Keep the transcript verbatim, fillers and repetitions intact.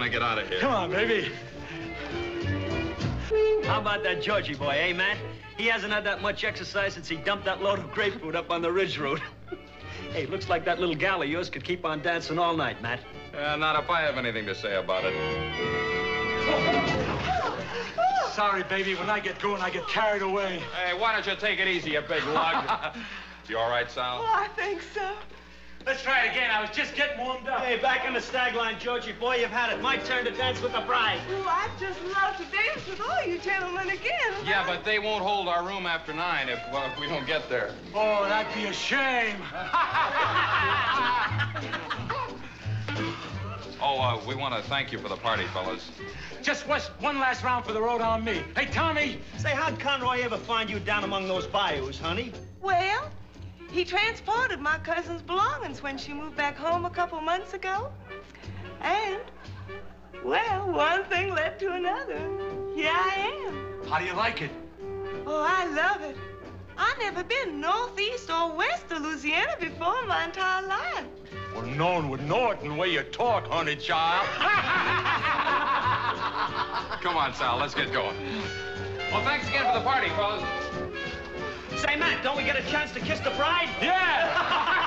gonna get out of here. Come on, baby. How about that Georgie boy, eh, Matt? He hasn't had that much exercise since he dumped that load of grapefruit up on the ridge road. Hey, looks like that little gal of yours could keep on dancing all night, Matt. Uh, not if I have anything to say about it. Sorry, baby. When I get going, I get carried away. Hey, why don't you take it easy, you big lug? You all right, Sal? Oh, I think so. Let's try it again. I was just getting warmed up. Hey, back in the stag line, Georgie boy. You've had it. My turn to dance with the bride. Oh, I'd just love to dance with all you gentlemen again. Yeah, but they won't hold our room after nine if, well, if we don't get there. Oh, that'd be a shame. Oh, uh, we want to thank you for the party, fellas. Just was one last round for the road on me. Hey, Tommy. Say, how'd Conroy ever find you down among those bayous, honey? Well, he transported my cousin's belongings when she moved back home a couple months ago. And, well, one thing led to another. Here I am. How do you like it? Oh, I love it. I've never been northeast or west of Louisiana before in my entire life. Well, no one would know it in the way you talk, honey child. Come on, Sal, let's get going. Well, thanks again for the party, fellas. Say, Matt, don't we get a chance to kiss the bride? Yeah!